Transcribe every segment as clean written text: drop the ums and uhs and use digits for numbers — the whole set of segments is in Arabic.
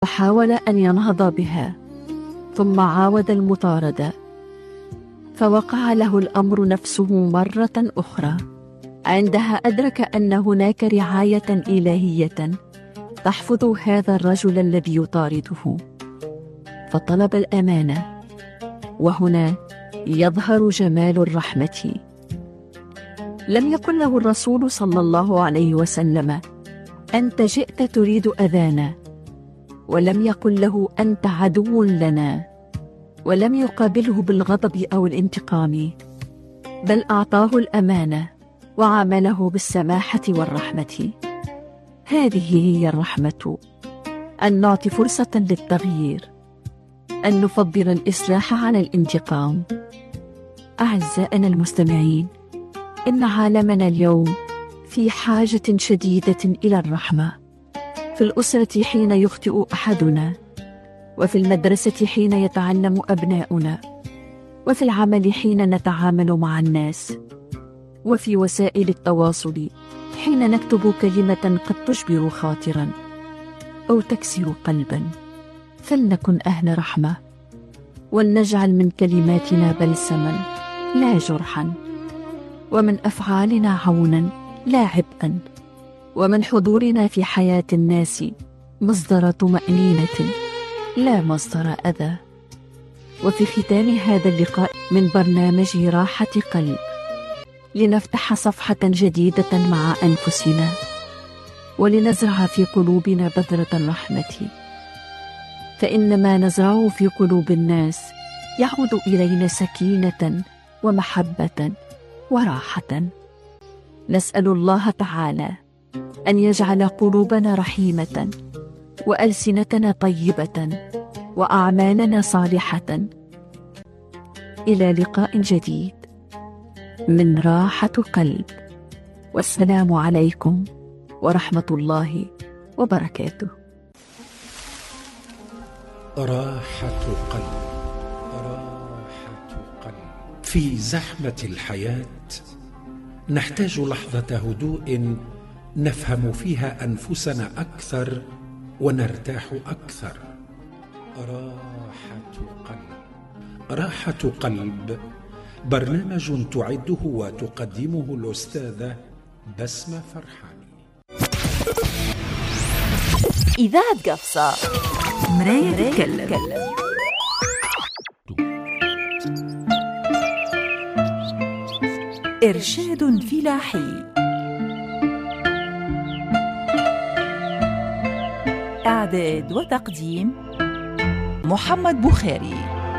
فحاول أن ينهض بها، ثم عاود المطاردة، فوقع له الأمر نفسه مرة أخرى. عندها أدرك أن هناك رعاية إلهية تحفظ هذا الرجل الذي يطارده، فطلب الأمانة. وهنا يظهر جمال الرحمة. لم يقل له الرسول صلى الله عليه وسلم: أنت جئت تريد أذانا، ولم يقل له: أنت عدو لنا، ولم يقابله بالغضب أو الانتقام، بل أعطاه الأمانة وعامله بالسماحة والرحمة. هذه هي الرحمة، أن نعطي فرصة للتغيير، أن نفضل الإصلاح على الانتقام. أعزائنا المستمعين، إن عالمنا اليوم في حاجة شديدة إلى الرحمة، في الأسرة حين يخطئ أحدنا، وفي المدرسة حين يتعلم أبناؤنا، وفي العمل حين نتعامل مع الناس، وفي وسائل التواصل حين نكتب كلمة قد تجبر خاطرا أو تكسر قلبا. فلنكن أهل رحمة، ولنجعل من كلماتنا بلسما لا جرحا، ومن أفعالنا عونا لا عبئا، ومن حضورنا في حياة الناس مصدر طمأنينة لا مصدر أذى. وفي ختام هذا اللقاء من برنامج راحة قلب، لنفتح صفحة جديدة مع أنفسنا، ولنزرع في قلوبنا بذرة الرحمة، فإن ما نزرعه في قلوب الناس يعود إلينا سكينة ومحبة وراحة. نسأل الله تعالى أن يجعل قلوبنا رحيمة، وألسنتنا طيبة، وأعمالنا صالحة. إلى لقاء جديد من راحة قلب، والسلام عليكم ورحمة الله وبركاته. راحة قلب. راحة قلب. في زحمة الحياة نحتاج لحظة هدوء نفهم فيها أنفسنا أكثر ونرتاح أكثر. راحة قلب. راحة قلب برنامج تعده وتقدمه الأستاذة بسمة فرحاني. إذاعة قفصة، مراية تتكلم. إرشاد فلاحي، إعداد وتقديم محمد بخاري.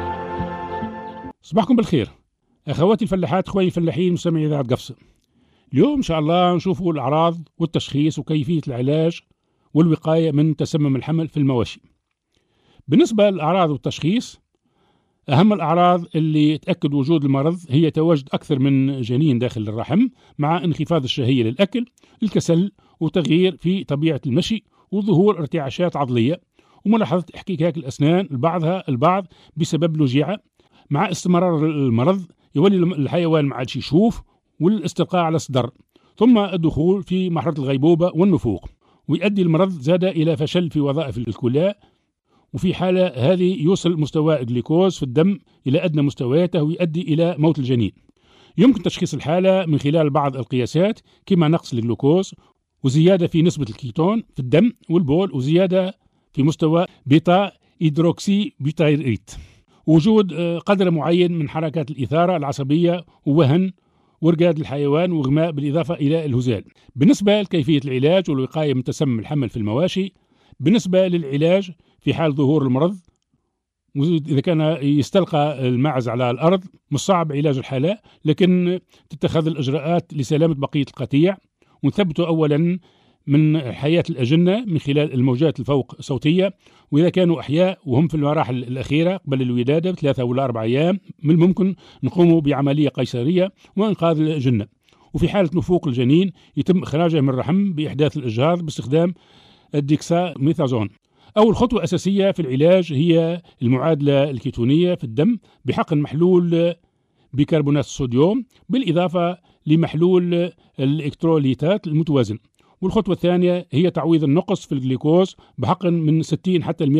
صباحكم بالخير أخواتي الفلاحات، أخواني الفلاحين، مستمعي إذاعة قفصة. اليوم إن شاء الله نشوفوا الأعراض والتشخيص وكيفية العلاج والوقاية من تسمم الحمل في المواشي. بالنسبة للأعراض والتشخيص، أهم الأعراض اللي تأكد وجود المرض هي تواجد أكثر من جنين داخل الرحم، مع انخفاض الشهية للأكل، الكسل، وتغيير في طبيعة المشي، وظهور ارتعاشات عضلية، وملاحظة احتكاك الأسنان بعضها البعض بسبب الوجيعة. مع استمرار المرض يولي الحيوان ما عادش يشوف، والاستلقاء على الصدر، ثم الدخول في مرحلة الغيبوبة والنفوق، ويؤدي المرض زاد إلى فشل في وظائف الكلى، وفي حالة هذه يوصل مستوى الجليكوز في الدم إلى أدنى مستوياته ويؤدي إلى موت الجنين. يمكن تشخيص الحالة من خلال بعض القياسات كما نقص الجلوكوز، وزيادة في نسبة الكيتون في الدم والبول، وزيادة في مستوى بيتا إيدروكسي بيتايريت، وجود قدر معين من حركات الإثارة العصبية ووهن ورقاد الحيوان وغماء، بالإضافة إلى الهزال. بالنسبة لكيفية العلاج والوقاية من تسمم الحمل في المواشي، بالنسبة للعلاج في حال ظهور المرض، إذا كان يستلقى الماعز على الأرض مش صعب علاج الحالة، لكن تتخذ الإجراءات لسلامة بقية القطيع، ونثبته أولا من حياة الأجنة من خلال الموجات الفوق صوتية، وإذا كانوا أحياء وهم في المراحل الأخيرة قبل الولادة ب3 ولا 4 أيام من الممكن نقوم بعملية قيصرية وإنقاذ الأجنة. وفي حالة نفوق الجنين يتم إخراجه من الرحم بإحداث الإجهاض باستخدام الديكساميثازون. أول خطوة أساسية في العلاج هي المعادلة الكيتونية في الدم بحقن محلول بيكربونات الصوديوم، بالإضافة لمحلول الإلكتروليتات المتوازن. والخطوة الثانية هي تعويض النقص في الجليكوز بحقن من 60 حتى